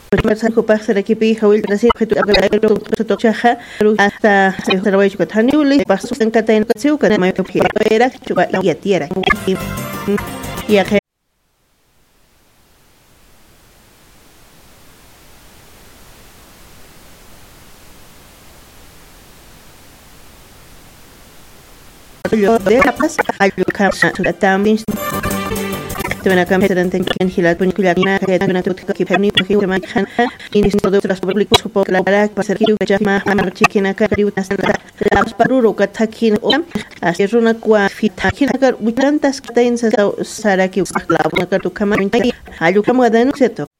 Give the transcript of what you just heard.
Marsan Kupar Sarakipi, Hawil Brasil, Tochaja, hasta Sarabai Chucataniuli, Paso en Catán, Siuca, Mayopera, Chupa y Tierra. Y a de la paz, hay un también. Tuena camperan tenken hilat punykulakna kayatuna tutka kipani puhiman khan ini todo tras públicos supo la para pasar kiru jama marchikina kariu tasanta las paruro katakin asiruna kwa fitakin agar utantas katain saraki la katu kama ayu kama danu seto